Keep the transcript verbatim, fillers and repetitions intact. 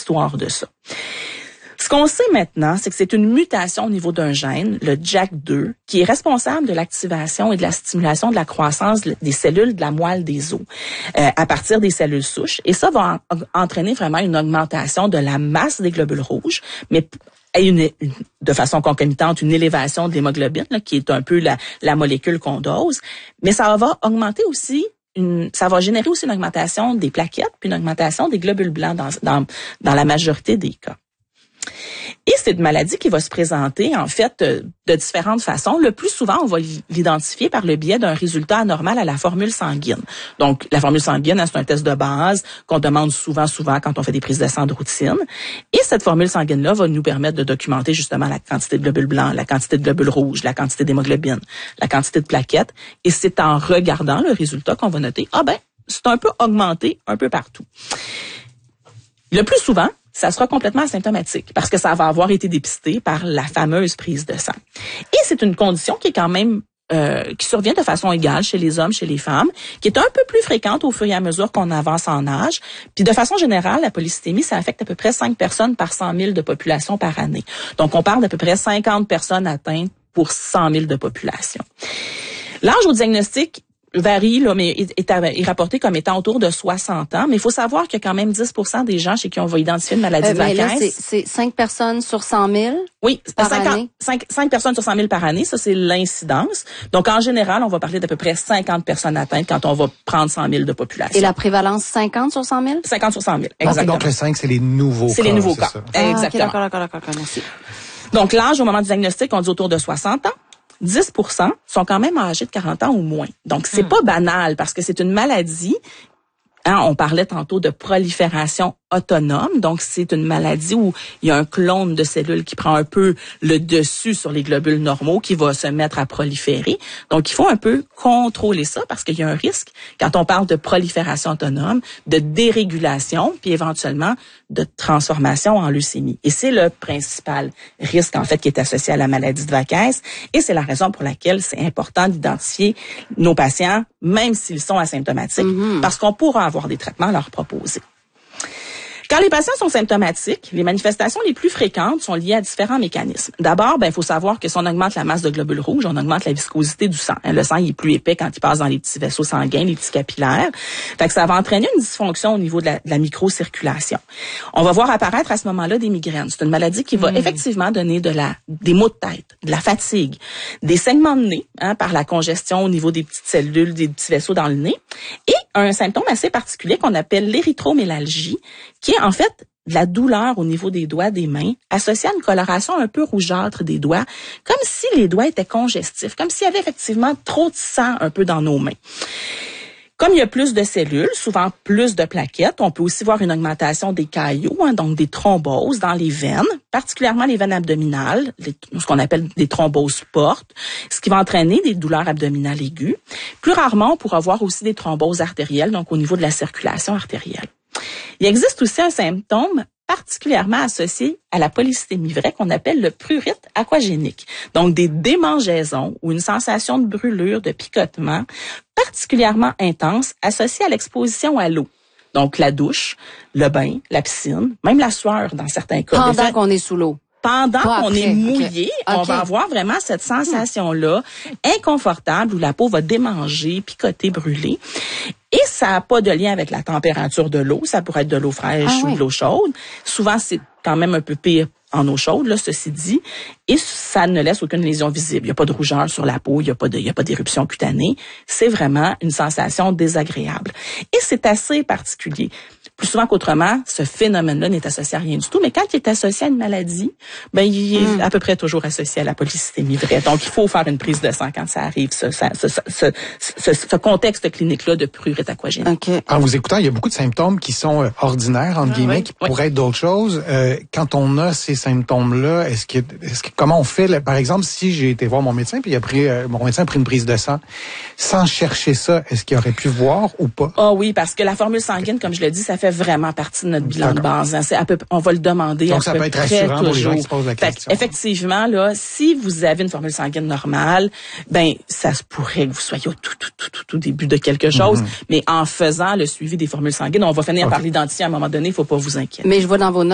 l'histoire de ça. Ce qu'on sait maintenant, c'est que c'est une mutation au niveau d'un gène, le J A K deux, qui est responsable de l'activation et de la stimulation de la croissance des cellules de la moelle des os euh, à partir des cellules souches. Et ça va en, entraîner vraiment une augmentation de la masse des globules rouges, mais une, une, de façon concomitante, une élévation de l'hémoglobine, là, qui est un peu la, la molécule qu'on dose. Mais ça va augmenter aussi Une, ça va générer aussi une augmentation des plaquettes puis une augmentation des globules blancs dans, dans, dans la majorité des cas. Et c'est une maladie qui va se présenter, en fait, de différentes façons. Le plus souvent, on va l'identifier par le biais d'un résultat anormal à la formule sanguine. Donc, la formule sanguine, c'est un test de base qu'on demande souvent, souvent quand on fait des prises de sang de routine. Et cette formule sanguine-là va nous permettre de documenter justement la quantité de globules blancs, la quantité de globules rouges, la quantité d'hémoglobine, la quantité de plaquettes. Et c'est en regardant le résultat qu'on va noter, ah ben, c'est un peu augmenté un peu partout. Le plus souvent, ça sera complètement asymptomatique parce que ça va avoir été dépisté par la fameuse prise de sang. Et c'est une condition qui est quand même euh, qui survient de façon égale chez les hommes, chez les femmes, qui est un peu plus fréquente au fur et à mesure qu'on avance en âge. Puis de façon générale, la polycythémie, ça affecte à peu près cinq personnes par cent mille de population par année. Donc on parle d'à peu près cinquante personnes atteintes pour cent mille de population. L'âge au diagnostic varie, là, mais est, est, est rapporté comme étant autour de soixante ans. Mais il faut savoir qu'il y a quand même dix pour cent des gens chez qui on va identifier une maladie euh, de mais Vaquès. Là, c'est, c'est cinq personnes sur cent mille? Oui, par cinquante, année? cinq, cinq personnes sur cent mille par année, ça c'est l'incidence. Donc en général, on va parler d'à peu près cinquante personnes atteintes quand on va prendre cent mille de population. Et la prévalence cinquante sur cent mille? cinquante sur cent mille, exactement. Donc le cinq, c'est les nouveaux cas. C'est les nouveaux cas, ça. Ah, exactement. Okay, d'accord, d'accord, d'accord, merci. Donc l'âge au moment du diagnostic, on dit autour de soixante ans. dix pour cent sont quand même âgés de quarante ans ou moins. Donc, c'est hum. pas banal parce que c'est une maladie. Hein, on parlait tantôt de prolifération autonome. Donc, c'est une maladie où il y a un clone de cellules qui prend un peu le dessus sur les globules normaux qui va se mettre à proliférer. Donc, il faut un peu contrôler ça parce qu'il y a un risque, quand on parle de prolifération autonome, de dérégulation, puis éventuellement de transformation en leucémie. Et c'est le principal risque, en fait, qui est associé à la maladie de Vaquès. Et c'est la raison pour laquelle c'est important d'identifier nos patients, même s'ils sont asymptomatiques, mm-hmm. parce qu'on pourra avoir des traitements à leur proposer. Quand les patients sont symptomatiques, les manifestations les plus fréquentes sont liées à différents mécanismes. D'abord, ben, il faut savoir que si on augmente la masse de globules rouges, on augmente la viscosité du sang. Le sang il est plus épais quand il passe dans les petits vaisseaux sanguins, les petits capillaires. Fait que ça va entraîner une dysfonction au niveau de la, de la microcirculation. On va voir apparaître à ce moment-là des migraines. C'est une maladie qui va mmh. effectivement donner de la, des maux de tête, de la fatigue, des saignements de nez, hein, par la congestion au niveau des petites cellules, des petits vaisseaux dans le nez, et un symptôme assez particulier qu'on appelle l'érythromélalgie, qui est en fait de la douleur au niveau des doigts des mains, associée à une coloration un peu rougeâtre des doigts, comme si les doigts étaient congestifs, comme s'il y avait effectivement trop de sang un peu dans nos mains. Comme il y a plus de cellules, souvent plus de plaquettes, on peut aussi voir une augmentation des caillots, hein, donc des thromboses dans les veines, particulièrement les veines abdominales, les, ce qu'on appelle des thromboses portes, ce qui va entraîner des douleurs abdominales aiguës. Plus rarement, on pourra voir aussi des thromboses artérielles, donc au niveau de la circulation artérielle. Il existe aussi un symptôme particulièrement associé à la polycythémie vraie qu'on appelle le prurite aquagénique. Donc des démangeaisons ou une sensation de brûlure, de picotement particulièrement intense associée à l'exposition à l'eau. Donc la douche, le bain, la piscine, même la sueur dans certains cas. Pendant fait, qu'on est sous l'eau. Pendant Pas qu'on après. est mouillé, okay. on okay. va avoir vraiment cette sensation-là inconfortable où la peau va démanger, picoter, brûler. Et ça n'a pas de lien avec la température de l'eau. Ça pourrait être de l'eau fraîche ah, ou oui. de l'eau chaude. Souvent, c'est quand même un peu pire en eau chaude, là, ceci dit. Et ça ne laisse aucune lésion visible. Il n'y a pas de rougeur sur la peau, il n'y a pas de, il y a pas d'éruption cutanée. C'est vraiment une sensation désagréable. Et c'est assez particulier. Plus souvent qu'autrement, ce phénomène-là n'est associé à rien du tout. Mais quand il est associé à une maladie, ben, il est mm. à peu près toujours associé à la polycythémie vraie. Donc, il faut faire une prise de sang quand ça arrive, ce, ce, ce, ce, ce, ce contexte clinique-là de prurite aquagénique. Okay. En vous écoutant, il y a beaucoup de symptômes qui sont euh, ordinaires, entre ah, guillemets, oui. qui oui. pourraient être d'autres choses. Euh, quand on a ces symptômes-là, est-ce que, est-ce que, comment on fait, là, par exemple, si j'ai été voir mon médecin, puis il a pris, euh, mon médecin a pris une prise de sang, sans chercher ça, est-ce qu'il aurait pu voir ou pas? Ah oui, parce que la formule sanguine, comme je le dis, ça fait vraiment partie de notre bilan D'accord. de base. C'est à peu, on va le demander Donc, à ça peu peut être près rassurant pour les gens toujours. qui se posent la question. Fait, effectivement, là, si vous avez une formule sanguine normale, ben, ça se pourrait que vous soyez au tout, tout, tout, tout, tout début de quelque chose. Mm-hmm. Mais en faisant le suivi des formules sanguines, on va finir okay. par l'identifier à un moment donné. Il ne faut pas vous inquiéter. Mais je vois dans vos notes